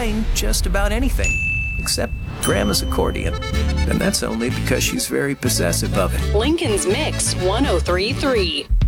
playing just about anything, except Grandma's accordion. And that's only because she's very possessive of it. Lincoln's Mix 1033.